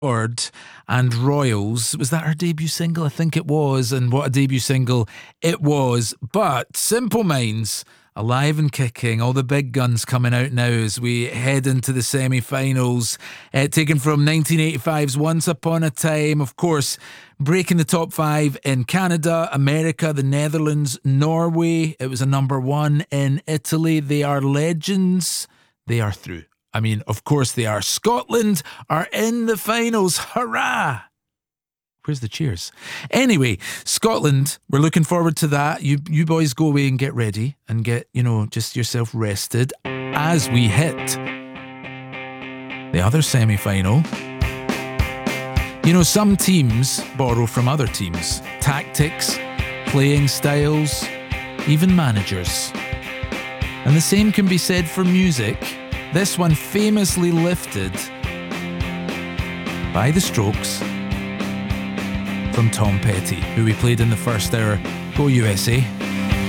Lord and Royals. Was that her debut single? I think it was. And what a debut single it was. But Simple Minds, alive and kicking. All the big guns coming out now as we head into the semi-finals. Taken from 1985's Once Upon a Time. Of course, breaking the top 5 in Canada, America, the Netherlands, Norway. It was a number 1 in Italy. They are legends. They are through. I mean, of course they are. Scotland are in the finals. Hurrah! Where's the cheers? Anyway, Scotland, we're looking forward to that. You boys go away and get ready and get, just yourself rested as we hit the other semi-final. Some teams borrow from other teams. Tactics, playing styles, even managers. And the same can be said for music. This one famously lifted by The Strokes from Tom Petty, who we played in the first hour. Go USA.